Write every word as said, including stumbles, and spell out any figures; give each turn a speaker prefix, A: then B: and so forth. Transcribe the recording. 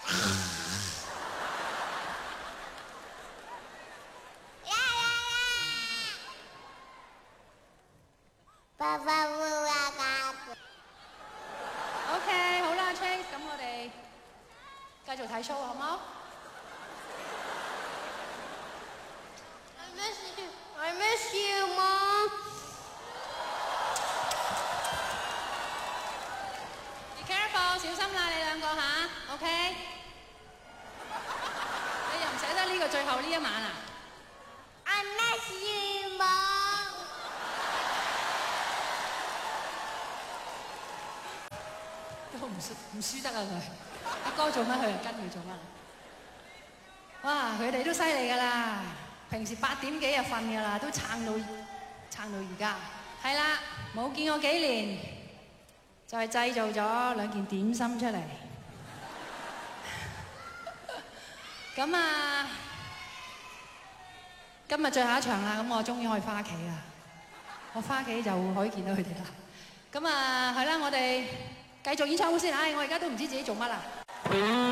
A: 爸爸會話架。
B: OK， 好啦 ，Chase， 咁我哋繼續睇 show 好冇
A: ？I miss you, I miss you, Mom.
B: Be careful， 小心啦，你兩個吓 ，OK？ 你又唔捨得呢個最後呢一晚啊
A: ？I miss you, Mom.
B: 都唔輸唔輸得啊佢，阿哥做乜佢又跟佢做乜？哇！佢哋都犀利㗎啦，平時八點幾就瞓㗎啦，都撐到撐到而家。係啦，冇見過幾年，就係製造咗兩件點心出嚟。咁啊，今日最後一場啦，咁我終於可以翻屋企啦。我翻屋企就可以見到佢哋啦。咁啊，係啦，我哋繼續演唱會先。唉，我而家都唔知自己做乜啦。